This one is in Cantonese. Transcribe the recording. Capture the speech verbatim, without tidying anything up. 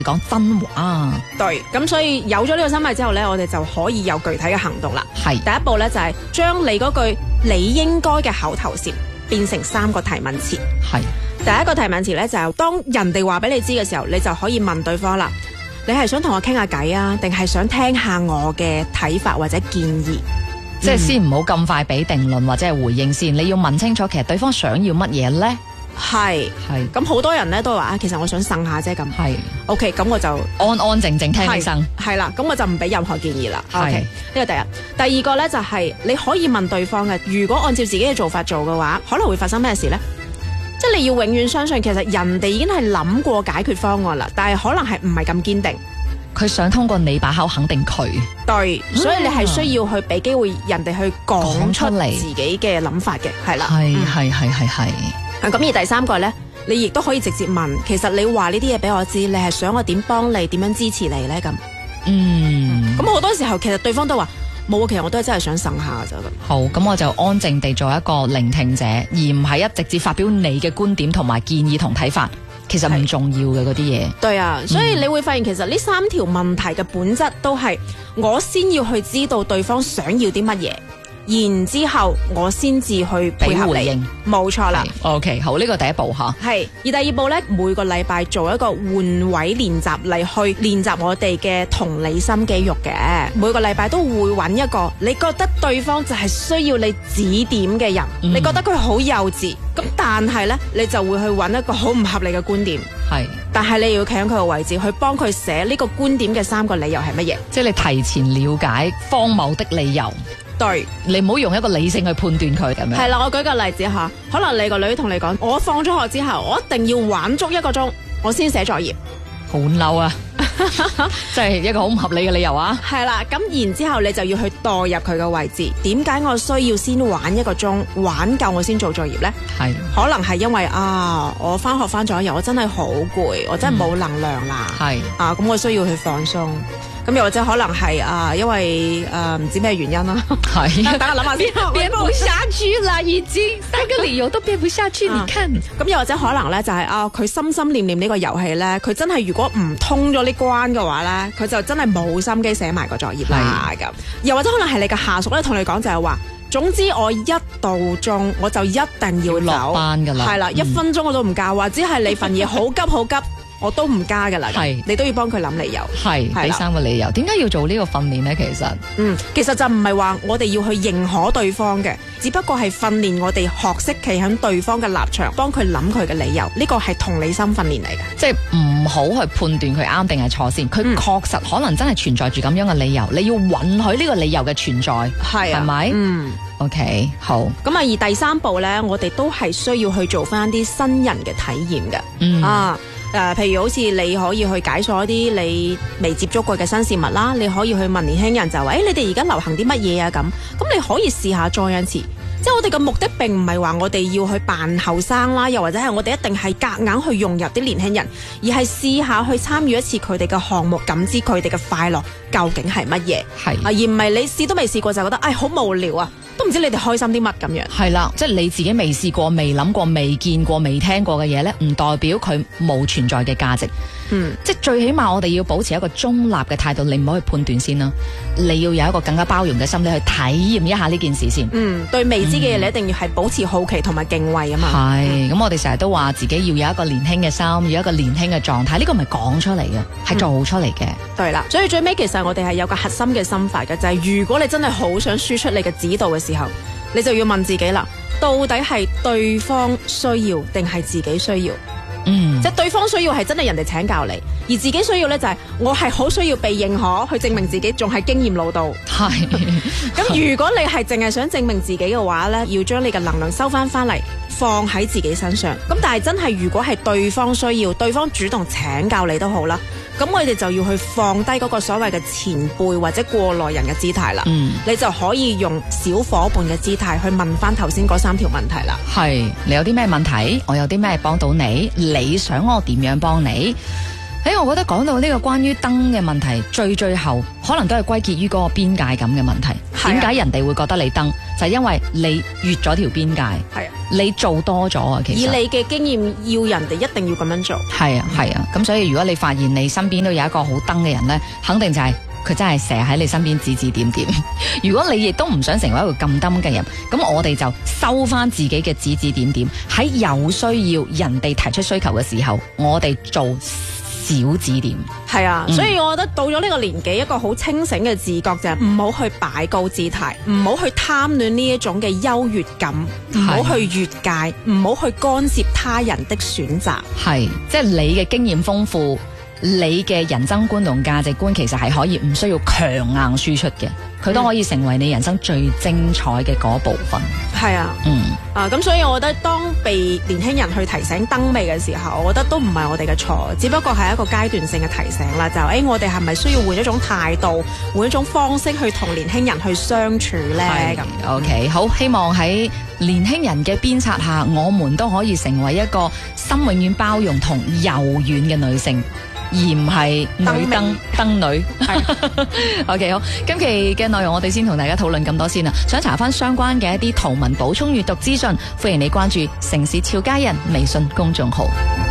講真話。 對，咁所以有咗呢個心態之後呢，我哋就可以有具體嘅行動啦。 係第一步呢，就係將你嗰句你應該嘅口頭禪變成三個提問詞。 係第一個提問詞呢，就係當人哋話俾你知嘅時候，你就可以問對方啦。你係想同我傾下偈啊，定係想聽下我嘅睇法或者建議？ 即係先唔好咁快俾定論或者係回應先，你要問清楚其實對方想要乜嘢呢？ 係係咁好多人咧都話啊，其實我想呻下啫咁。 係 OK， 咁我就安安靜靜聽醫生。 係啦，咁我就唔俾任何建議啦。 係 OK， 呢個第一。第二個咧就係你可以問對方嘅，如果按照自己嘅做法做嘅話，可能會發生咩事呢？即係你要永遠相信，其實人哋已經係諗過解決方案啦，但係可能係唔係咁堅定。 佢想通過你把口肯定佢。 對，所以你係需要去俾機會人哋去講出講出嚟自己嘅諗法嘅，係啦。 係嗯係係係係。 咁而第三個呢，你亦都可以直接問，其實你話呢啲嘢俾我知，你係想我點幫你，點樣支持你呢？咁， 嗯， 咁好多時候其實對方都話冇，其實我都係真係想呻下咋咁。 好，咁我就安靜地做一個聆聽者，而唔係一直接發表你嘅觀點同埋建議同睇法，其實唔重要嘅嗰啲嘢。 對啊，所以你會發現其實呢三條問題嘅本質都係我先要去知道對方想要啲乜嘢。然之後我先至去配合你俾回應， 冇錯啦。 OK， 好，呢個第一步吓。 係，而第二步呢，每個禮拜做一個換位練習嚟去練習我哋嘅同理心肌肉嘅。每個禮拜都會揾一個你覺得對方就係需要你指點嘅人， 嗯、 你覺得佢好幼稚，咁但係呢，你就會去揾一個好唔合理嘅觀點。 係， 但係你要企喺佢個位置去幫佢寫呢個觀點嘅三個理由係乜嘢？ 即係你提前了解荒謬的理由。 對， 你唔好用一個理性去判斷佢咁樣。 係啦，我舉個例子吓，可能你個女同你講，我放咗學之後，我一定要玩足一個鐘，我先寫作業。 好嬲啊！即係一個好唔合理嘅理由啊！ 係啦，咁然之後你就要去代入佢嘅位置，點解我需要先玩一個鐘，玩夠我先做作業呢？ 係可能係因為啊，我翻學翻咗一日，我真係好攰，我真係冇能量啦。 係、嗯、 啊，咁我需要去放鬆。咁又或者可能係啊，因為誒唔知咩原因啦。係，等我諗下先。 編不下去啦，已經三個理由都編不下去，你看。 咁又或者可能咧，就係啊，佢心心念念呢個遊戲咧，佢真係如果唔通咗呢關嘅話咧，佢就真係冇心機寫埋個作業啦。咁又或者可能係你嘅下屬咧，同你講就係話，總之我一到鐘我就一定要落班噶啦。 係啦，嗯、一分鐘我都唔教，或者係你份嘢好急好急。我都唔加噶啦，係你都要幫佢諗理由， 係俾三個理由。點解要做呢個訓練呢？其實， 嗯，其實就唔係話我哋要去認可對方嘅，只不過係訓練我哋學識企喺對方嘅立場，幫佢諗佢嘅理由。呢個係同理心訓練嚟嘅， 即係唔好去判斷佢啱定係錯先。佢確實可能真係存在住咁樣嘅理由，你要允許呢個理由嘅存在，係係咪？嗯。OK， 好。咁啊，而第三步呢，我哋都係需要去做翻啲新人嘅體驗嘅，嗯啊。誒、呃，譬如好似你可以去解鎖一啲你未接觸過嘅新事物啦，你可以去問年輕人就話，誒，你哋而家流行啲乜嘢啊？咁，咁你可以試下再一次，即係我哋嘅目的並唔係話我哋要去扮後生啦，又或者係我哋一定係夾硬去融入啲年輕人，而係試下去參與一次佢哋嘅項目，感知佢哋嘅快樂究竟係乜嘢，係啊，而唔係你試都未試過就覺得，唉，好無聊啊！都唔知你哋開心啲乜咁樣。係啦， 即係你自己未試過、未諗過、未見過、未聽過嘅嘢呢，唔代表佢冇存在嘅價值。嗯，即係最起碼我哋要保持一個中立嘅態度，你唔好去判斷先啦。你要有一個更加包容嘅心理去體驗一下呢件事先。嗯，對未知嘅嘢，你一定要係保持好奇同埋敬畏啊嘛。係，咁、嗯、我哋成日都話自己要有一個年輕嘅心，要有一個年輕嘅狀態，呢、這個唔係講出嚟嘅，係做出嚟嘅。對啦，所以最尾其實我哋係有個核心嘅心法嘅，就係、是、如果你真係好想輸出你嘅指導嘅時候，你就要問自己啦，到底係對方需要定係自己需要？嗯，即係對方需要係真係人哋請教你，而自己需要呢，就係我係好需要被認可，去證明自己仲係經驗老道。係，咁如果你係淨係想證明自己嘅話呢，要將你嘅能量收翻翻嚟，放喺自己身上。咁但係真係如果係對方需要，對方主動請教你都好啦。咁我哋就要去放低嗰個所謂嘅前輩或者過來人嘅姿態啦，嗯，你就可以用小夥伴嘅姿態去問翻頭先嗰三條問題啦。係，你有啲咩問題？我有啲咩幫到你？你想我點樣幫你？ 誒，我覺得講到呢個關於燈嘅問題，最最後可能都係歸結於嗰個邊界感嘅問題。點解、啊、人哋會覺得你燈？就係、是、因為你越咗條邊界，係啊，你做多咗啊。其實以你嘅經驗，要人哋一定要咁樣做。 係啊，係啊。咁所以如果你發現你身邊都有一個好燈嘅人咧，肯定就係、是。佢真係成日喺你身邊指指點點。如果你亦都唔想成為一個咁燈嘅人，咁我哋就收翻自己嘅指指點點。喺有需要人哋提出需求嘅時候，我哋做小指點。係啊，嗯、所以我覺得到咗呢個年紀，一個好清醒嘅自覺就係唔好去擺高姿態，唔好去貪戀呢一種嘅優越感，唔好去越界，唔好去干涉他人的選擇。係， 即係你嘅經驗豐富。你嘅人生觀同價值觀其實係可以唔需要強硬輸出嘅，佢都可以成為你人生最精彩嘅嗰部分。 係啊，嗯，啊咁所以我覺得當被年輕人去提醒燈味嘅時候，我覺得都唔係我哋嘅錯，只不過係一個階段性嘅提醒啦。就誒、欸，我哋係咪需要換一種態度，換一種方式去同年輕人去相處呢？咁 OK， 好，希望喺年輕人嘅鞭策下，我們都可以成為一個心永遠包容同柔軟嘅女性。而唔係女燈燈女。OK， 好，今期嘅內容我哋先同大家討論咁多先啦。想查翻相關嘅一啲圖文補充閱讀資訊，歡迎你關注城市俏佳人微信公眾號。